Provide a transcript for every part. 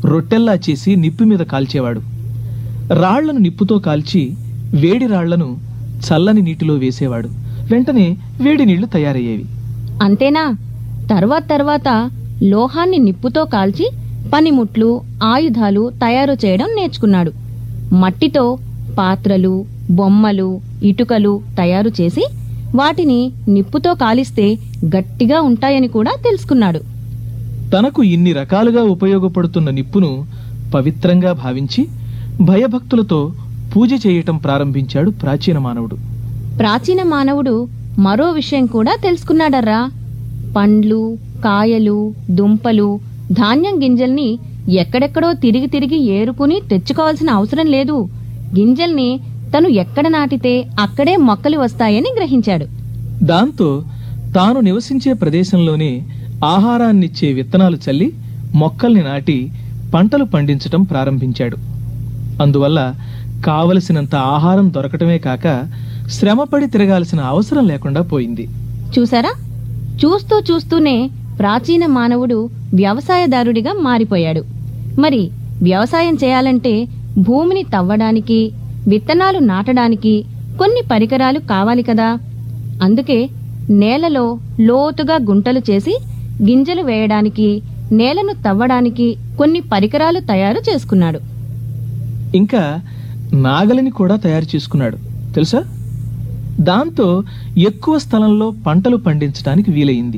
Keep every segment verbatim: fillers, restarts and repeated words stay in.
రొట్టెల్లా చేసి నిప్పు మీద కాల్చేవాడు. రాళ్లను నిప్పుతో కాల్చి వేడి రాళ్లను చల్లని నీటిలో వేసేవాడు. వెంటనే వేడి నీళ్లు తయారయ్యేవి. అంతేనా? తర్వాత తర్వాత లోహాన్ని నిప్పుతో కాల్చి పనిముట్లు, ఆయుధాలు తయారు చేయడం నేర్చుకున్నాడు. మట్టితో పాత్రలు, బొమ్మలు, ఇటుకలు తయారు చేసి వాటిని నిప్పుతో కాలిస్తే గట్టిగా ఉంటాయని కూడా తెలుసుకున్నాడు. తనకు ఇన్ని రకాలుగా ఉపయోగపడుతున్న నిప్పును పవిత్రంగా భావించి భయభక్తులతో పూజ చేయటం ప్రారంభించాడు ప్రాచీన మానవుడు. ప్రాచీన మానవుడు మరో విషయం కూడా తెలుసుకున్నాడర్రా. పండ్లు, కాయలు, దుంపలు, ధాన్యం గింజల్ని ఎక్కడెక్కడో తిరిగి తిరిగి ఏరుకుని తెచ్చుకోవాల్సిన అవసరం లేదు. గింజల్ని తను ఎక్కడ నాటితే అక్కడే మొక్కలు వస్తాయని గ్రహించాడు. దాంతో తాను నివసించే ప్రదేశంలోనే ఆహారాన్నిచ్చే విత్తనాలు చల్లి మొక్కల్ని నాటి పంటలు పండించటం ప్రారంభించాడు. అందువల్ల కావలసినంత ఆహారం దొరకటమే కాక శ్రమపడి తిరగాల్సిన అవసరం లేకుండా పోయింది. చూసారా? చూస్తూ చూస్తూనే ప్రాచీన మానవుడు వ్యవసాయదారుడిగా మారిపోయాడు. మరి వ్యవసాయం చేయాలంటే భూమిని తవ్వడానికి, విత్తనాలు నాటడానికి కొన్ని పరికరాలు కావాలి కదా. అందుకే నేలలో లోతుగా గుంటలు చేసి గింజలు వేయడానికి, నేలను తవ్వడానికి కొన్ని పరికరాలు తయారు చేసుకున్నాడు. ఇంకా నాగలిని కూడా తయారు చేసుకున్నాడు తెలుసా? దాంతో ఎక్కువ స్థలంలో పంటలు పండించడానికి వీలయింది.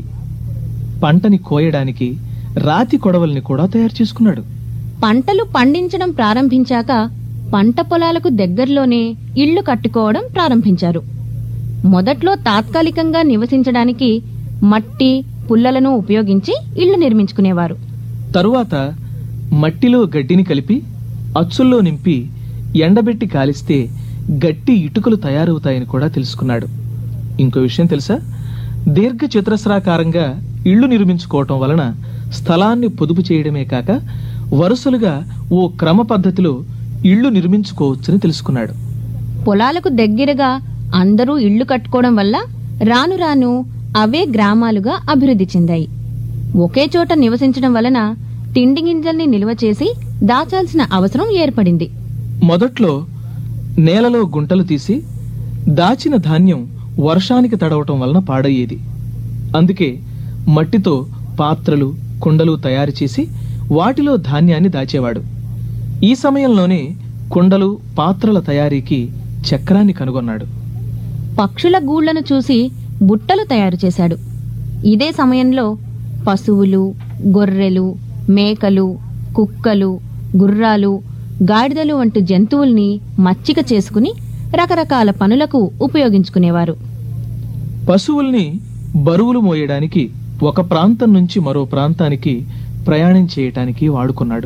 పంటని కోయడానికి రాతి కొడవల్ని కూడా తయారు చేసుకున్నాడు. పంటలు పండించడం ప్రారంభించాక పంట పొలాలకు దగ్గరలోనే ఇళ్లు కట్టుకోవడం ప్రారంభించారు. మొదట్లో తాత్కాలికంగా నివసించడానికి మట్టి, పుల్లలను ఉపయోగించి ఇళ్లు నిర్మించుకునేవారు. తరువాత మట్టిలో గడ్డిని కలిపి అచ్చుల్లో నింపి ఎండబెట్టి కాలిస్తే గట్టి ఇటుకలు తయారవుతాయని కూడా తెలుసుకున్నాడు. ఇంకో విషయం తెలుసా? దీర్ఘ చతురస్రాకారంగా ఇళ్లు నిర్మించుకోవటం వలన స్థలాన్ని పొదుపు చేయడమే కాక వరుసలుగా ఓ క్రమ పద్ధతిలో ఇళ్లు నిర్మించుకోవచ్చని తెలుసుకున్నాడు. పొలాలకు దగ్గరగా అందరూ ఇళ్లు కట్టుకోవడం వల్ల రాను రాను అవే గ్రామాలుగా అభివృద్ధి చెందాయి. ఒకే చోట నివసించడం వలన తిండి గింజల్ని నిల్వ చేసి దాచాల్సిన అవసరం ఏర్పడింది. మొదట్లో నేలలో గుంటలు తీసి దాచిన ధాన్యం వర్షానికి తడవటం వలన పాడయ్యేది. అందుకే మట్టితో పాత్రలు, కుండలు తయారు చేసి వాటిలో ధాన్యాన్ని దాచేవాడు. ఈ సమయంలోనే కుండలు, పాత్రల తయారీకి చక్రాన్ని కనుగొన్నాడు. పక్షుల గూళ్లను చూసి బుట్టలు తయారు చేశాడు. ఇదే సమయంలో పశువులు, గొర్రెలు, మేకలు, కుక్కలు, గుర్రాలు, గాడిదలు వంటి జంతువుల్ని మచ్చిక చేసుకుని రకరకాల పనులకు ఉపయోగించుకునేవారు. పశువుల్ని బరువులు మోయడానికి ఒక ప్రాంతం నుంచి మరో ప్రాంతానికి ప్రయాణం చేయటానికి వాడుకున్నాడు.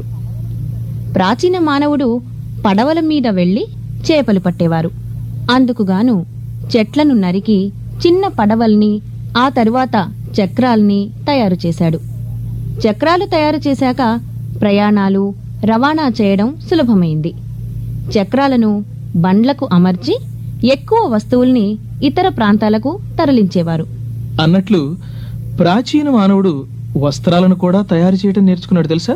ప్రాచీన మానవుడు పడవల మీద వెళ్లి చేపలు పట్టేవారు. అందుకుగాను చెట్లను నరికి చిన్న పడవల్ని, ఆ తరువాత చక్రాల్ని తయారు చేశాడు. చక్రాలు తయారు చేశాక ప్రయాణాలు, రవాణా చేయడం సులభమైంది. చక్రాలను బండ్లకు అమర్చి ఎక్కువ వస్తువుల్ని ఇతర ప్రాంతాలకు తరలించేవారు. అన్నట్లు ప్రాచీన మానవుడు వస్త్రాలను కూడా తయారు చేయటం నేర్చుకున్నాడు తెలుసా?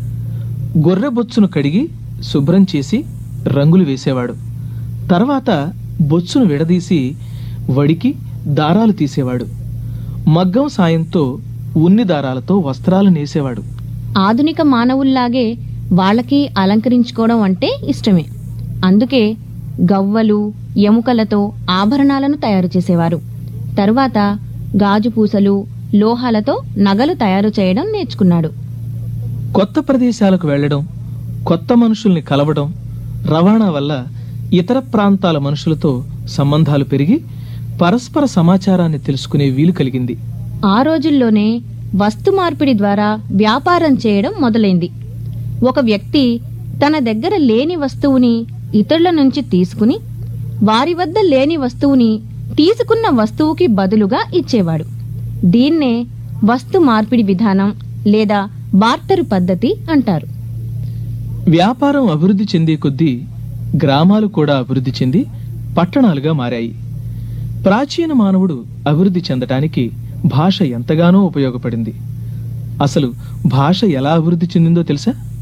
గొర్రె బొచ్చును కడిగి శుభ్రం చేసి రంగులు వేసేవాడు. తర్వాత బొచ్చును విడదీసి వడికి దారాలు తీసేవాడు. మగ్గం సాయంతో ఉన్ని దారాలతో వస్త్రాలు నేసేవాడు. ఆధునిక మానవుల్లాగే వాళ్ళకి అలంకరించుకోవడం అంటే ఇష్టమే. అందుకే గవ్వలు, ఎముకలతో ఆభరణాలను తయారు చేసేవారు. తరువాత గాజు పూసలు, లోహాలతో నగలు తయారు చేయడం నేర్చుకున్నాడు. కొత్త ప్రదేశాలకు వెళ్లడం, కొత్త మనుషుల్ని కలవడం, రవాణా వల్ల ఇతర ప్రాంతాల మనుషులతో సంబంధాలు పెరిగి పరస్పర సమాచారాన్ని తెలుసుకునే వీలు కలిగింది. ఆ రోజుల్లోనే వస్తు మార్పిడి ద్వారా వ్యాపారం చేయడం మొదలైంది. ఒక వ్యక్తి తన దగ్గర లేని వస్తువుని ఇతరుల నుంచి తీసుకుని వారి వద్ద లేని వస్తువుని తీసుకున్న వస్తువుకి బదులుగా ఇచ్చేవాడు. దీన్నే వస్తు మార్పిడి విధానం లేదా బార్టరు పద్ధతి అంటారు. వ్యాపారం అభివృద్ధి చెందే కొద్దీ గ్రామాలు కూడా అభివృద్ధి చెంది పట్టణాలుగా మారాయి. ప్రాచీన మానవుడు అభివృద్ధి చెందటానికి భాష ఎంతగానో ఉపయోగపడింది. అసలు భాష ఎలా అభివృద్ధి చెందిందో తెలుసా?